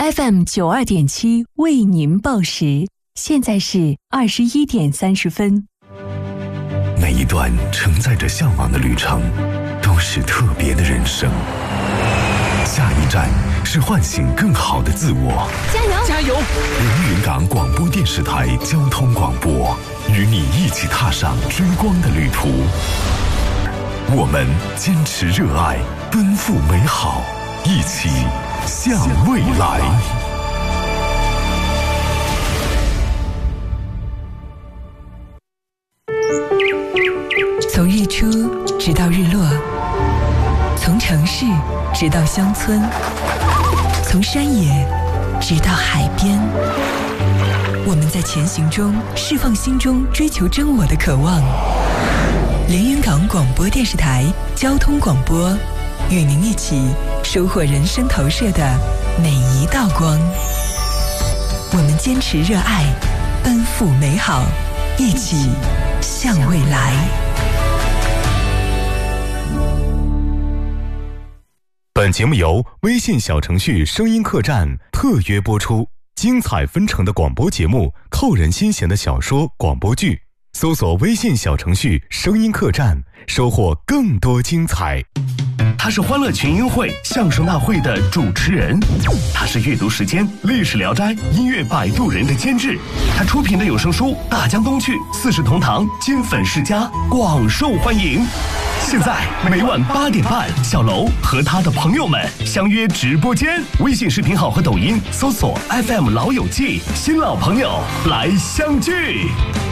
FM92.7为您报时，现在是21点30分。 每一段承载着向往的旅程，都是特别的人生。下一站是唤醒更好的自我。 加油！ 加油！ 连云港广播电视台交通广播，与你一起踏上追光的旅途。我们坚持热爱，奔赴美好，一起向未来。 从日出直到日落，从城市直到乡村，从山野直到海边，我们在前行中释放心中追求真我的渴望。连云港广播电视台交通广播，与您一起收获人生投射的每一道光。我们坚持热爱，奔赴美好，一起向未来。 本节目由微信小程序声音客栈特约播出，精彩纷呈的广播节目，扣人心弦的小说广播剧，搜索微信小程序声音客栈，收获更多精彩。 他是欢乐群英会相声大会的主持人，他是阅读时间历史聊斋音乐摆渡人的监制，他出品的有声书大江东去四世同堂金粉世家广受欢迎。现在每晚8点半，小楼和他的朋友们相约直播间，微信视频号和抖音搜索 FM 老友记，新老朋友来相聚。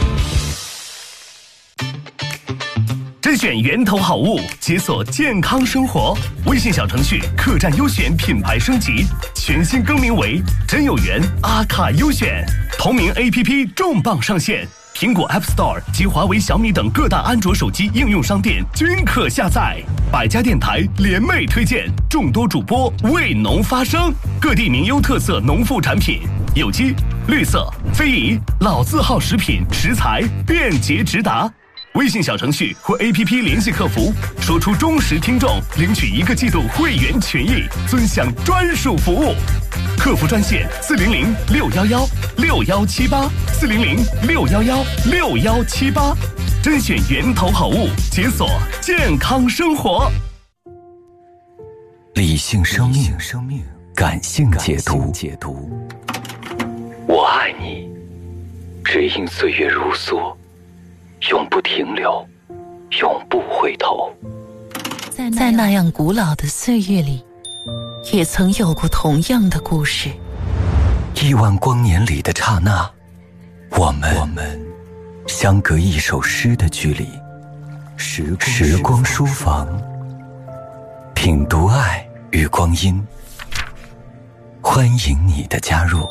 甄选源头好物，解锁健康生活。微信小程序客栈优选品牌升级，全新更名为真有缘阿卡优选。同名 APP 重磅上线，苹果 App Store 及华为、小米等各大安卓手机应用商店均可下载。百家电台联袂推荐，众多主播为农发声，各地名优特色农副产品，有机、绿色、非遗、老字号食品食材便捷直达。微信小程序或 APP 联系客服，说出忠实听众，领取1个季度会员权益，尊享专属服务。客服专线400-611611-6178，400-611611-6178，甄选源头好物，解锁健康生活。 理性生命，感性解读。我爱你，只因岁月如梭，永不停留，永不回头。 在那样古老的岁月里，也曾有过同样的故事。 亿万光年里的刹那，我们相隔一首诗的距离。时光书房，品读爱与光阴，欢迎你的加入。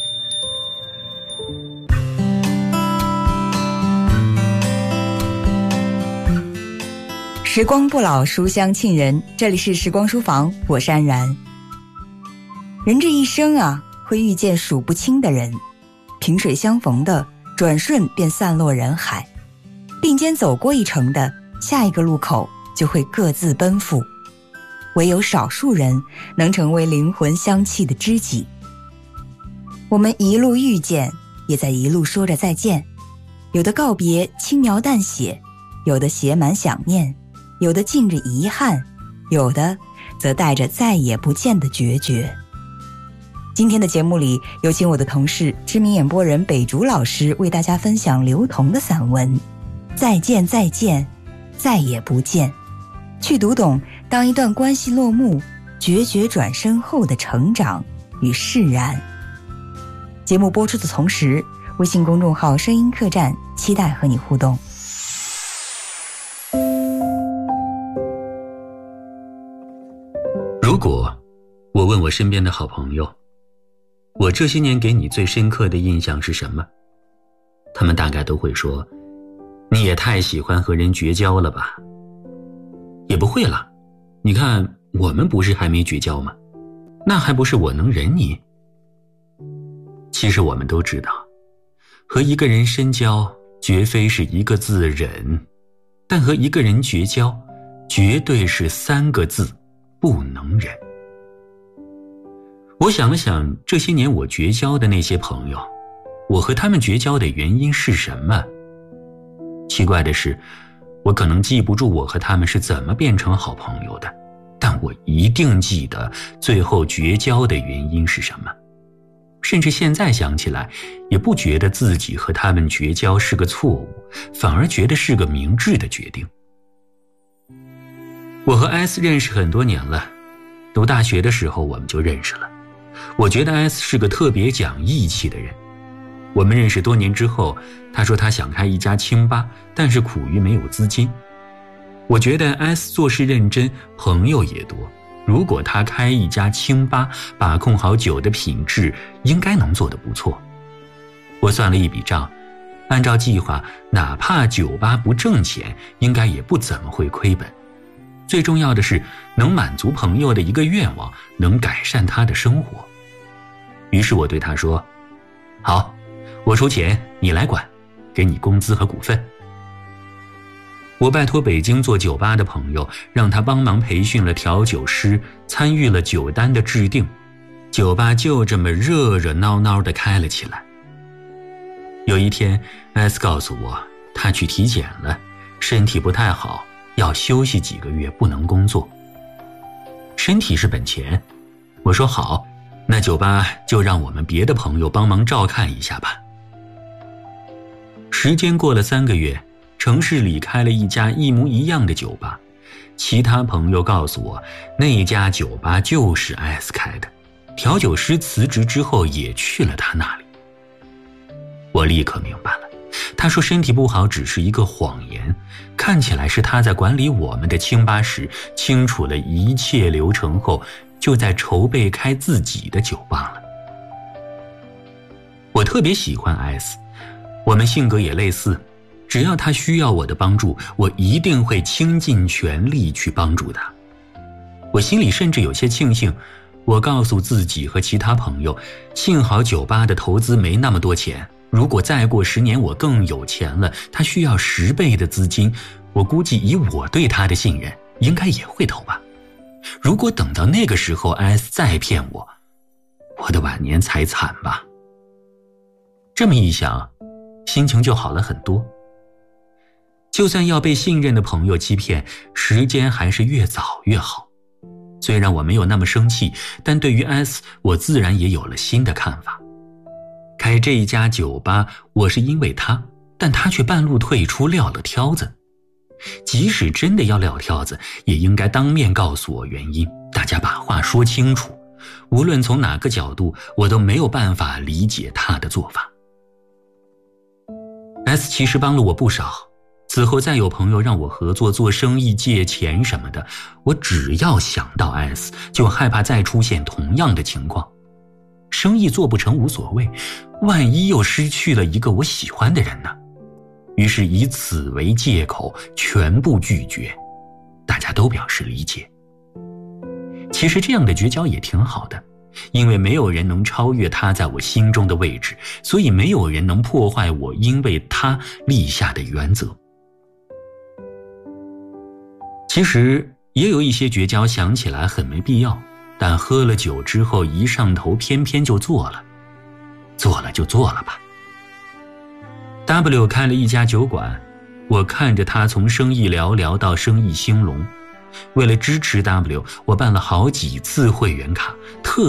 时光不老，书香沁人。这里是时光书房，我是安然。人这一生啊，会遇见数不清的人，萍水相逢的，转瞬便散落人海；并肩走过一程的，下一个路口就会各自奔赴。唯有少数人能成为灵魂相契的知己。我们一路遇见，也在一路说着再见。有的告别轻描淡写，有的写满想念，有的浸着遗憾，有的则带着再也不见的决绝。今天的节目里，有请我的同事知名演播人北竹老师为大家分享刘同的散文《再见再见，再也不见》，去读懂当一段关系落幕，决绝转身后的成长与释然。节目播出的同时，微信公众号声音客栈期待和你互动。 如果我问我身边的好朋友，我这些年给你最深刻的印象是什么？他们大概都会说，你也太喜欢和人绝交了吧。也不会了，你看我们不是还没绝交吗？那还不是我能忍你。其实我们都知道，和一个人深交绝非是1个字忍，但和一个人绝交绝对是3个字不能忍。 我想了想，这些年我绝交的那些朋友，我和他们绝交的原因是什么？奇怪的是，我可能记不住我和他们是怎么变成好朋友的，但我一定记得最后绝交的原因是什么。甚至现在想起来，也不觉得自己和他们绝交是个错误，反而觉得是个明智的决定。我和 S 认识很多年了，读大学的时候我们就认识了。我觉得 S 是个特别讲义气的人。我们认识多年之后，他说他想开一家清吧，但是苦于没有资金。我觉得 S 做事认真，朋友也多。如果他开一家清吧，把控好酒的品质，应该能做得不错。我算了一笔账，按照计划，哪怕酒吧不挣钱，应该也不怎么会亏本。最重要的是，能满足朋友的一个愿望，能改善他的生活。于是我对他说，好，我出钱，你来管，给你工资和股份。我拜托北京做酒吧的朋友，让他帮忙培训了调酒师，参与了酒单的制定，酒吧就这么热热闹闹地开了起来。有一天 S 告诉我，他去体检了，身体不太好，要休息几个月，不能工作。身体是本钱，我说好，那酒吧就让我们别的朋友帮忙照看一下吧。时间过了3个月，城市里开了一家一模一样的酒吧，其他朋友告诉我，那家酒吧就是 S 开的，调酒师辞职之后也去了他那里。我立刻明白了，他说身体不好只是一个谎言，看起来是他在管理我们的清吧时，清楚了一切流程后，就在筹备开自己的酒吧了。我特别喜欢 S， 我们性格也类似，只要他需要我的帮助，我一定会倾尽全力去帮助他。我心里甚至有些庆幸，我告诉自己和其他朋友，幸好酒吧的投资没那么多钱，如果再过10年我更有钱了，他需要10倍的资金，我估计以我对他的信任，应该也会投吧。如果等到那个时候 S 再骗我，我的晚年才惨吧。这么一想，心情就好了很多。就算要被信任的朋友欺骗，时间还是越早越好。虽然我没有那么生气，但对于 S， 我自然也有了新的看法。开这一家酒吧，我是因为他，但他却半路退出撂了挑子。即使真的要撂挑子，也应该当面告诉我原因，大家把话说清楚。无论从哪个角度，我都没有办法理解他的做法。S 其实帮了我不少，此后再有朋友让我合作做生意借钱什么的，我只要想到 S， 就害怕再出现同样的情况。生意做不成无所谓，万一又失去了一个我喜欢的人呢？于是以此为借口，全部拒绝。大家都表示理解。其实这样的绝交也挺好的，因为没有人能超越他在我心中的位置，所以没有人能破坏我因为他立下的原则。其实也有一些绝交想起来很没必要，但喝了酒之后一上头偏偏就做了。做了就做了吧。W 开了一家酒馆，我看着他从生意寥寥到生意兴隆。为了支持 W， 我办了好几次会员卡，特